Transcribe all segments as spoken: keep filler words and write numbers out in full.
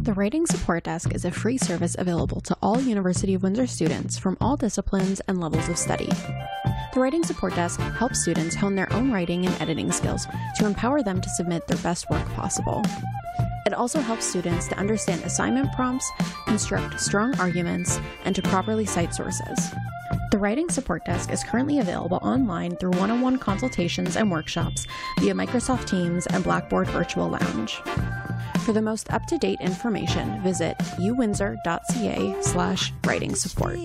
The Writing Support Desk is a free service available to all University of Windsor students from all disciplines and levels of study. The Writing Support Desk helps students hone their own writing and editing skills to empower them to submit their best work possible. It also helps students to understand assignment prompts, construct strong arguments, and to properly cite sources. The Writing Support Desk is currently available online through one-on-one consultations and workshops via Microsoft Teams and Blackboard Virtual Lounge. For the most up-to-date information, visit uwindsor.ca slash writing support.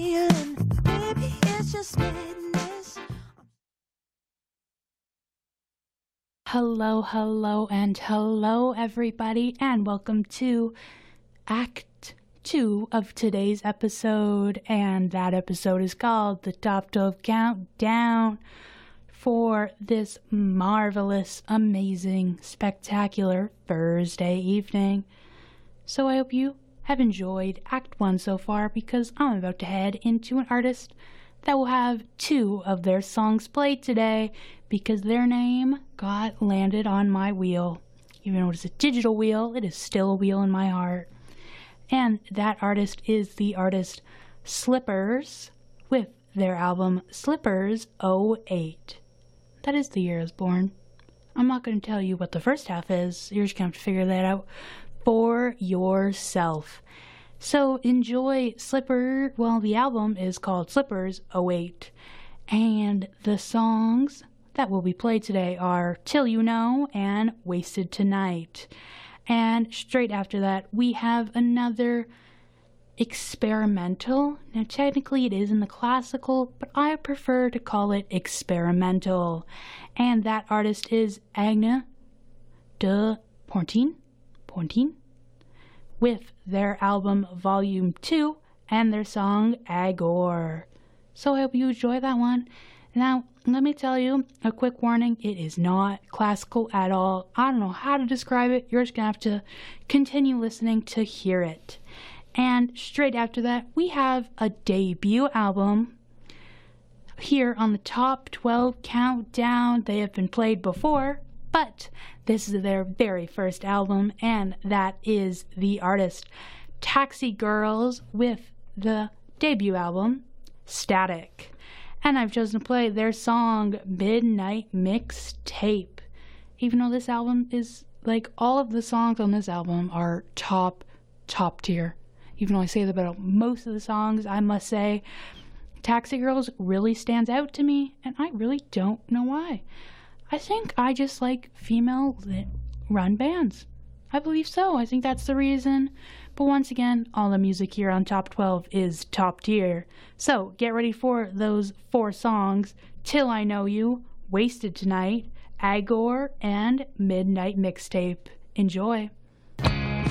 Hello, hello, and hello, everybody, and welcome to Act two of today's episode, and that episode is called The Top twelve Countdown for this marvelous, amazing, spectacular Thursday evening. So I hope you have enjoyed Act one so far, because I'm about to head into an artist that will have two of their songs played today, because their name got landed on my wheel. Even though it's a digital wheel, it is still a wheel in my heart. And that artist is the artist Slippers, with their album Slippers oh eight. That is the year I was born. I'm not going to tell you what the first half is. You're just going to have to figure that out for yourself. So enjoy Slipper. Well, the album is called Slippers oh eight. And the songs that will be played today are Till You Know and Wasted Tonight. And straight after that, we have another experimental. Now, technically it is in the classical, but I prefer to call it experimental. And that artist is Agne de Pontine, Pontine, with their album Volume two and their song Agor. So I hope you enjoy that one. Now, let me tell you a quick warning. It is not classical at all. I don't know how to describe it. You're just going to have to continue listening to hear it. And straight after that, we have a debut album here on the Top twelve Countdown. They have been played before, but this is their very first album, and that is the artist Taxi Girls with the debut album Static. And I've chosen to play their song Midnight Mixtape. Even though this album is, like, all of the songs on this album are top, top tier. Even though I say that about most of the songs, I must say Taxi Girls really stands out to me, and I really don't know why. I think I just like female-run bands. I believe so. I think that's the reason. But once again, all the music here on Top twelve is top tier. So get ready for those four songs: Till I Know You, Wasted Tonight, Agor, and Midnight Mixtape. Enjoy.